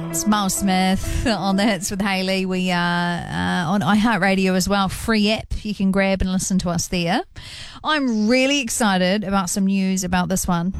It's Miles Smith on the Hits with Hayley. We are on iHeartRadio as well. Free app. You can grab and listen to us there. I'm really excited about some news about this one.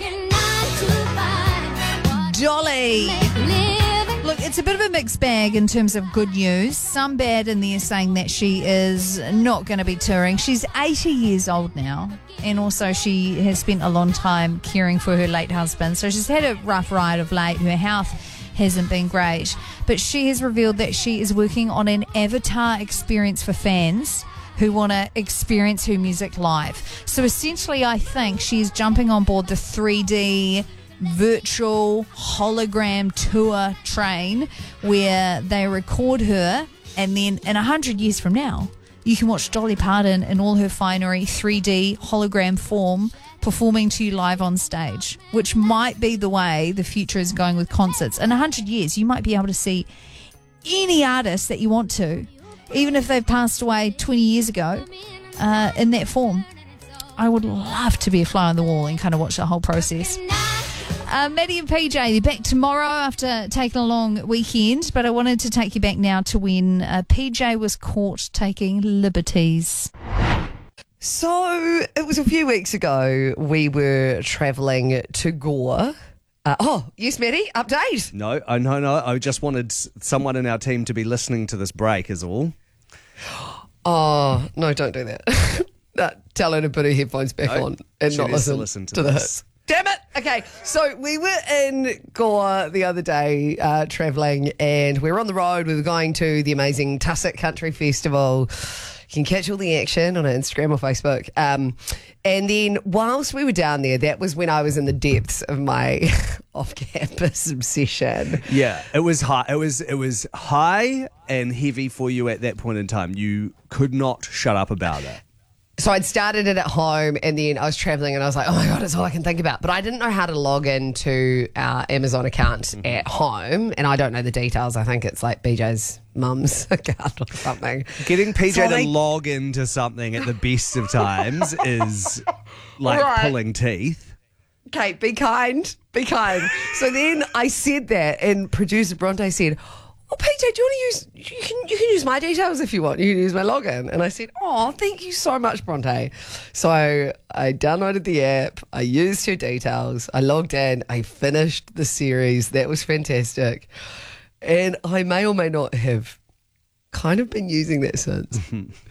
Dolly. Look, it's a bit of a mixed bag in terms of good news. Some bad in there saying that she is not going to be touring. She's 80 years old now. And also she has spent a long time caring for her late husband. So she's had a rough ride of late. Her health hasn't been great. But she has revealed that she is working on an avatar experience for fans who want to experience her music live. So essentially, I think she's jumping on board the 3D virtual hologram tour train where they record her, and then in 100 years from now, you can watch Dolly Parton in all her finery 3D hologram form performing to you live on stage, which might be the way the future is going with concerts. In 100 years, you might be able to see any artist that you want to, even if they've passed away 20 years ago, in that form. I would love to be a fly on the wall and kind of watch the whole process. Maddie and PJ, they're back tomorrow after taking a long weekend, but I wanted to take you back now to when PJ was caught taking liberties. So it was a few weeks ago. We were travelling to Gore. Yes, Maddie, update. No. I just wanted someone in our team to be listening to this break is all. Oh, no, don't do that. Tell her to put her headphones back on and not listen to the hits. Damn it. Okay, so we were in Gore the other day travelling, and we were on the road. We were going to the amazing Tussock Country Festival. You can catch all the action on Instagram or Facebook. And then whilst we were down there, that was when I was in the depths of my off-campus obsession. Yeah, it was high. It was high and heavy for you at that point in time. You could not shut up about it. So I'd started it at home, and then I was travelling, and I was like, oh my God, it's all I can think about. But I didn't know how to log into our Amazon account at home, and I don't know the details. I think it's like BJ's mum's account or something. Getting PJ to log into something at the best of times is like pulling teeth. Okay, be kind. So then I said that, and producer Bronte said, oh, PJ, do you want to use, you can use my details if you want. You can use my login. And I said, oh, thank you so much, Bronte. So I downloaded the app. I used her details. I logged in. I finished the series. That was fantastic. And I may or may not have kind of been using that since.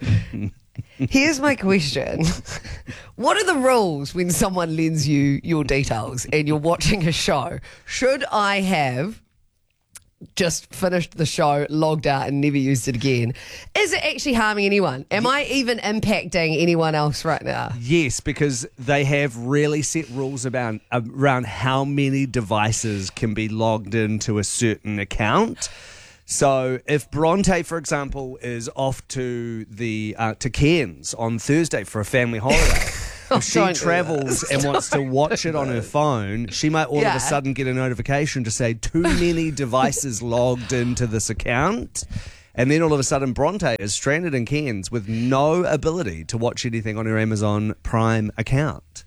Here's my question. What are the rules when someone lends you your details and you're watching a show? Should I have just finished the show, logged out and never used it again? Is it actually harming anyone? Am I even impacting anyone else right now? Yes, because they have really set rules around how many devices can be logged into a certain account. So if Bronte, for example, is off to to Cairns on Thursday for a family holiday, if she travels and wants to watch it on her phone, she might all of a sudden get a notification to say too many devices logged into this account. And then all of a sudden Bronte is stranded in Cairns with no ability to watch anything on her Amazon Prime account.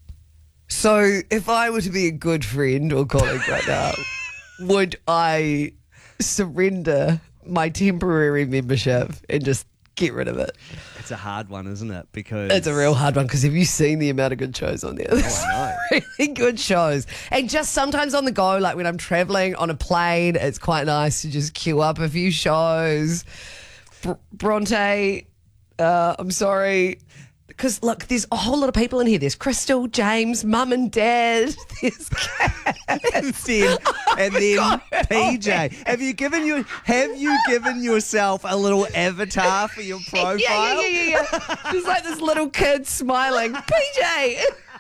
So if I were to be a good friend or colleague right now, would I surrender my temporary membership and just get rid of it? It's a hard one, isn't it? Because it's a real hard one, because have you seen the amount of good shows on there? I know. Really good shows. And just sometimes on the go, like when I'm travelling on a plane, it's quite nice to just queue up a few shows. Bronte, I'm sorry. Because, look, there's a whole lot of people in here. There's Crystal, James, Mum and Dad. There's Kat. and then PJ. Have you given yourself a little avatar for your profile? Yeah. Just like this little kid smiling. PJ.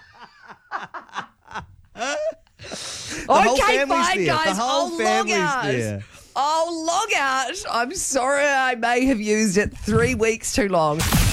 Okay, fine, guys. I'll log out. There. I'll log out. I'm sorry I may have used it 3 weeks too long.